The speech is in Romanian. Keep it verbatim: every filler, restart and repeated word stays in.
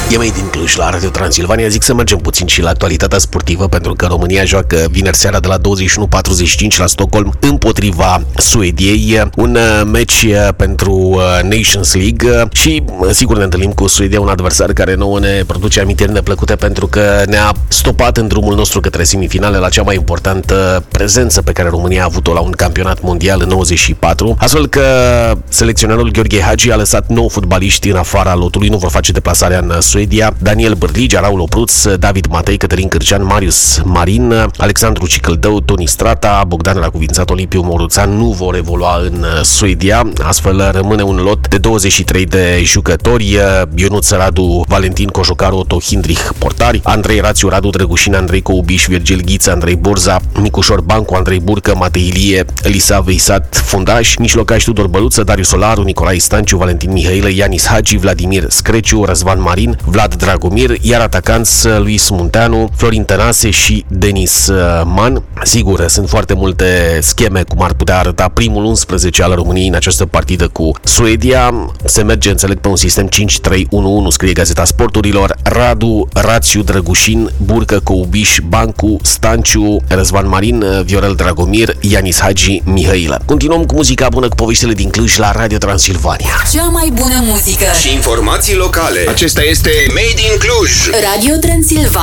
E mai din Cluj la Radio Transilvania. Zic să mergem puțin și la actualitatea sportivă, pentru că România joacă vineri seara de la douăzeci și unu patruzeci și cinci la Stockholm împotriva Suediei. Un meci pentru Nations League și sigur ne întâlnim cu Suedia, un adversar care nouă ne produce amintiri neplăcute pentru că ne-a stopat în drumul nostru către semifinale la cea mai importantă prezență pe care România a avut-o la un campionat mondial în nouăzeci și patru. Astfel că selecționerul Gheorghe Hagi a lăsat nouă fotbaliști în afara lotului, nu vor face deplasarea în Suedia. Daniel Bârligea, Raul Opruț, David Matei, Cătălin Cârcean, Marius Marin, Alexandru Cicăldău, Toni Strata, Bogdan Racuvințat, Olimpiu Moruțan nu vor evolua în Suedia. Astfel rămâne un lot de douăzeci și trei de jucători: Ionuț Radu, Valentin Cojocaru, Otto Hindrich portari, Andrei Rațiu, Radu Drăgușin, Andrei Coubiș, Virgil Ghiță, Andrei Borza, Micușor Bancu, Andrei Burcă, Matei Ilie, Elisa Veisat, fundaș, mijlocaș Tudor Băluță, Darius Solaru, Nicolae Stanciu, Valentin Mihailă, Ianis Hagi, Vladimir Screciu, Răzvan Marin, Vlad Dragomir, iar atacanți Luis Munteanu, Florin Tănase și Denis Man. Sigur, sunt foarte multe scheme cum ar putea arăta primul unsprezece al României în această partidă cu Suedia. Se merge, înțeleg, pe un sistem cinci trei unu unu, scrie Gazeta Sporturilor. Radu, Rațiu, Drăgușin, Burcă, Coubiș, Bancu, Stanciu, Răzvan Marin, Viorel Dragomir, Ianis Hagi, Mihailă. Continuăm cu muzica bună, cu poveștile din Cluj la Radio Transilvania. Cea mai bună muzică și informații locale. Acesta este Made in Cluj. Radio Transilvania.